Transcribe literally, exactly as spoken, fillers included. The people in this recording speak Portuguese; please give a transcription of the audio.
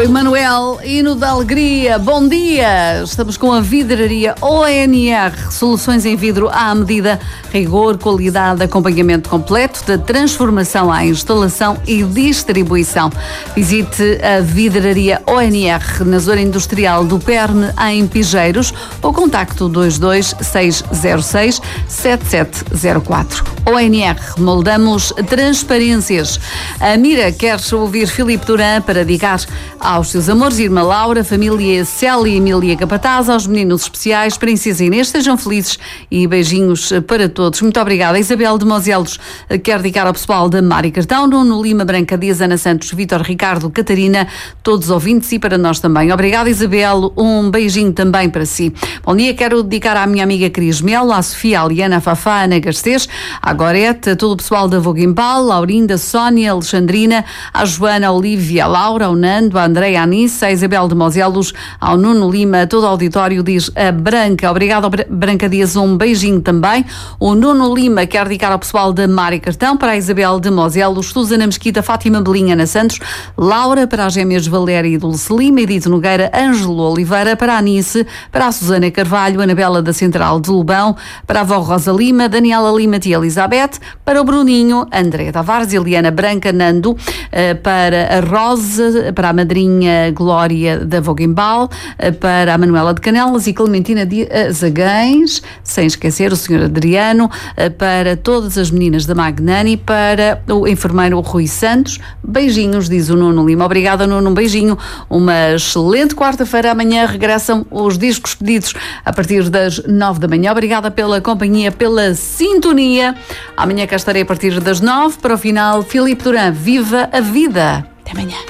Manuel, hino da alegria, bom dia! Estamos com a vidraria O N R, soluções em vidro à medida, rigor, qualidade, acompanhamento completo da transformação à instalação e distribuição. Visite a vidraria O N R na zona industrial do Perme, em Pigeiros, ou contacto dois dois seis zero seis sete sete zero quatro. O N R, moldamos transparências. A Mira quer ouvir Filipe Duran para dedicar aos seus amores, Irmã Laura, família Célia e Emília Capataz, aos meninos especiais, Princesa Inês, sejam felizes e beijinhos para todos. Muito obrigada. Isabel de Mozelos quer dedicar ao pessoal da Mari Cartão, Nuno Lima, Branca Dias, Ana Santos, Vítor, Ricardo, Catarina, todos os ouvintes e para nós também. Obrigada, Isabel. Um beijinho também para si. Bom dia, quero dedicar à minha amiga Cris Melo, à Sofia, à Liana, à Fafá, à Ana Garcês, à Gorete, a todo o pessoal da Voguimbal, Laurinda, Sónia, Alexandrina, à Joana, à Olívia, à Laura, ao Nando, à Andréia, à Anissa, à Isabel de Mozelos, ao Nuno Lima, a todo o auditório, diz a Branca. Obrigada, Branca Dias, um beijinho também. O Nuno Lima quer dedicar ao pessoal da Mari Cartão, para a Isabel de Mozelos, Susana Mesquita, Fátima Belinha, Ana Santos, Laura, para as gêmeas Valéria e Dulce Lima, Edito Nogueira, Ângelo Oliveira, para a Anice, para a Susana Carvalho, Anabela da Central de Lobão, para a avó Rosa Lima, Daniela Lima, tia Elizabeth, para o Bruninho, André Tavares, Eliana Branca, Nando, para a Rosa, para a madrinha Glória da Voguimbal, para a Manuela de Canelas e Clementina de Zagães, sem esquecer o senhor Adriano, para todas as meninas da Magnani, para o enfermeiro Rui Santos. Beijinhos, diz o Nuno Lima. Obrigada, Nuno, um beijinho. Uma excelente quarta-feira. Amanhã regressam os discos pedidos a partir das nove da manhã. Obrigada pela companhia, pela sintonia. Amanhã cá estarei a partir das nove para o final. Filipe Duran, viva a vida. Até amanhã.